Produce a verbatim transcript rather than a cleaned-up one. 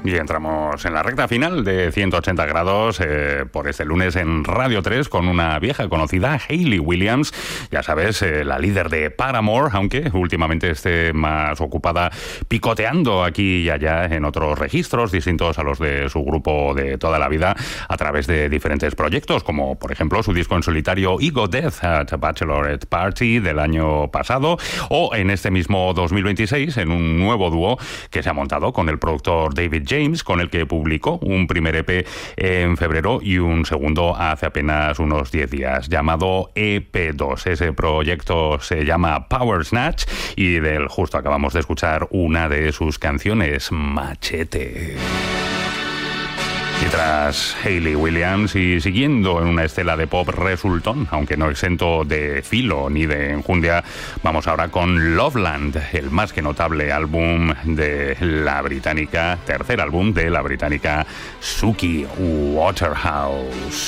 Y entramos en la recta final de ciento ochenta grados eh, por este lunes en Radio tres con una vieja conocida, Hayley Williams, ya sabes, eh, la líder de Paramore, aunque últimamente esté más ocupada picoteando aquí y allá en otros registros distintos a los de su grupo de toda la vida a través de diferentes proyectos, como por ejemplo su disco en solitario Ego Death at a Bachelorette Party del año pasado, o en este mismo dos mil veintiséis en un nuevo dúo que se ha montado con el productor David James, con el que publicó un primer E P en febrero y un segundo hace apenas unos diez días, llamado E P dos. Ese proyecto se llama Power Snatch y del justo acabamos de escuchar una de sus canciones, Machete. Y tras Hayley Williams y siguiendo en una estela de pop resultón, aunque no exento de filo ni de enjundia, vamos ahora con Loveland, el más que notable álbum de la británica, tercer álbum de la británica Suki Waterhouse.